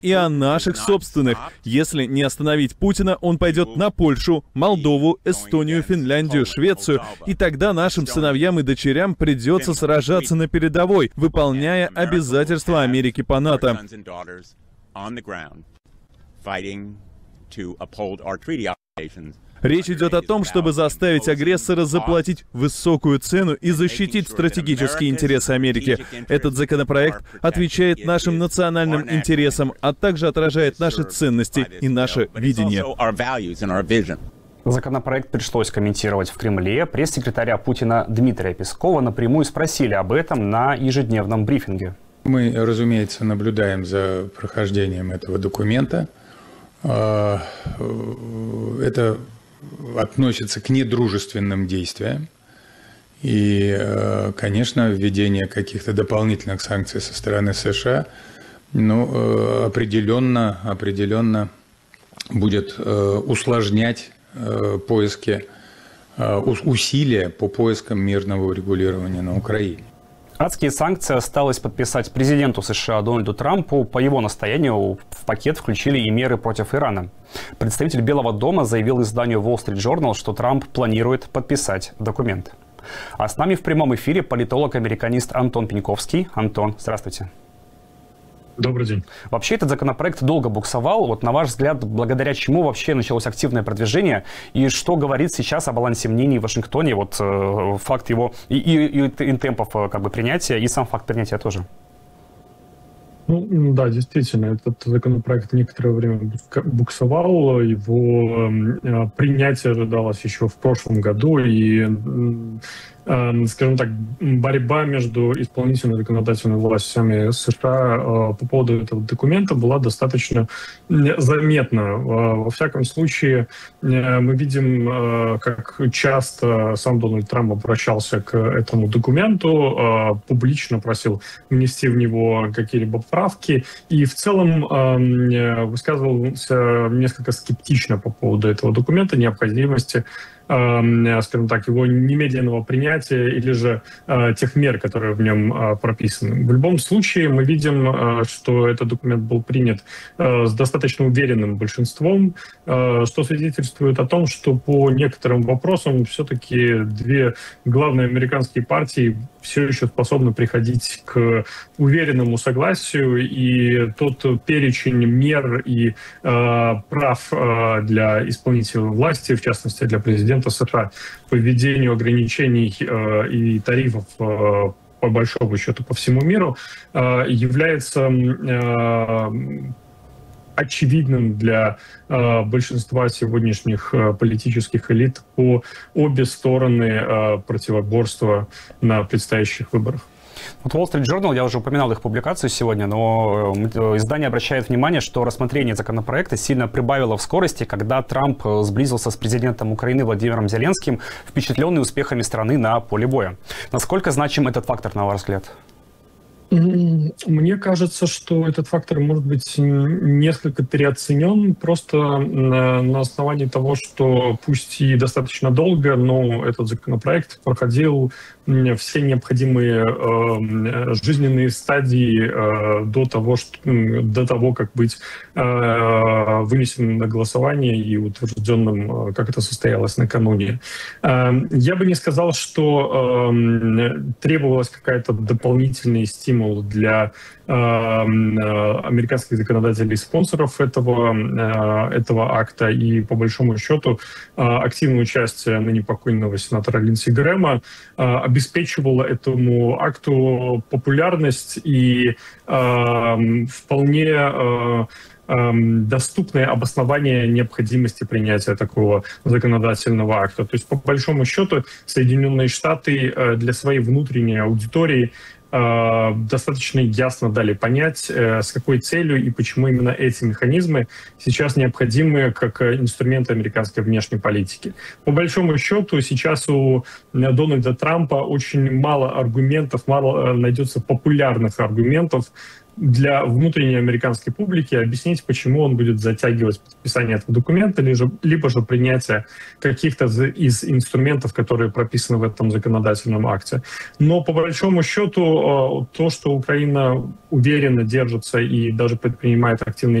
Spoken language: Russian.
и о наших собственных. Если не остановить Путина, он пойдет на Польшу, Молдову, Эстонию, Финляндию, Швецию, и тогда нашим сыновьям и дочерям придется сражаться на передовой, выполняя обязательства Америки по НАТО. Речь идет о том, чтобы заставить агрессора заплатить высокую цену и защитить стратегические интересы Америки. Этот законопроект отвечает нашим национальным интересам, а также отражает наши ценности и наше видение. Законопроект пришлось комментировать в Кремле. Пресс-секретаря Путина Дмитрия Пескова напрямую спросили об этом на ежедневном брифинге. Мы, разумеется, наблюдаем за прохождением этого документа. Это относится к недружественным действиям. И, конечно, введение каких-то дополнительных санкций со стороны США, определенно будет усложнять усилия по поискам мирного урегулирования на Украине. Адские санкции осталось подписать президенту США Дональду Трампу. По его настоянию в пакет включили и меры против Ирана. Представитель Белого дома заявил изданию Wall Street Journal, что Трамп планирует подписать документ. А с нами в прямом эфире политолог-американист Антон Пеньковский. Антон, здравствуйте. Добрый день. Вообще этот законопроект долго буксовал. Вот на ваш взгляд, благодаря чему вообще началось активное продвижение? И что говорит сейчас о балансе мнений в Вашингтоне? Вот факт его и темпов принятия, и сам факт принятия тоже. Да, действительно, этот законопроект некоторое время буксовал. Его принятие ожидалось еще в прошлом году. И, скажем так, борьба между исполнительной и законодательной властями США по поводу этого документа была достаточно заметна. Во всяком случае, мы видим, как часто сам Дональд Трамп обращался к этому документу, публично просил внести в него какие-либо правки, и в целом высказывался несколько скептично по поводу этого документа, необходимости, скажем так, его немедленного принятия или же тех мер, которые в нем прописаны. В любом случае мы видим, что этот документ был принят с достаточно уверенным большинством, что свидетельствует о том, что по некоторым вопросам все-таки две главные американские партии все еще способны приходить к уверенному согласию, и тот перечень мер и прав для исполнительной власти, в частности для президента США, по введению ограничений и тарифов по большому счету по всему миру, является очевидным для большинства сегодняшних политических элит по обе стороны противоборства на предстоящих выборах. Вот Wall Street Journal, я уже упоминал их публикацию сегодня, но издание обращает внимание, что рассмотрение законопроекта сильно прибавило в скорости, когда Трамп сблизился с президентом Украины Владимиром Зеленским, впечатленный успехами страны на поле боя. Насколько значим этот фактор, на ваш взгляд? Мне кажется, что этот фактор может быть несколько переоценен просто на основании того, что пусть и достаточно долго, но этот законопроект проходил все необходимые жизненные стадии до того, как быть вынесенным на голосование и утвержденным, как это состоялось накануне. Я бы не сказал, что требовалась какая-то дополнительный стимул для американских законодателей и спонсоров этого акта, и по большому счету активное участие ныне покойного сенатора Линдси Грэма обеспечивало этому акту популярность и вполне доступное обоснование необходимости принятия такого законодательного акта. То есть, по большому счету, Соединенные Штаты для своей внутренней аудитории достаточно ясно дали понять, с какой целью и почему именно эти механизмы сейчас необходимы как инструменты американской внешней политики. По большому счету, сейчас у Дональда Трампа очень мало аргументов, мало найдется популярных аргументов для внутренней американской публики объяснить, почему он будет затягивать подписание этого документа, либо же принятие каких-то из инструментов, которые прописаны в этом законодательном акте. Но по большому счету то, что Украина уверенно держится и даже предпринимает активные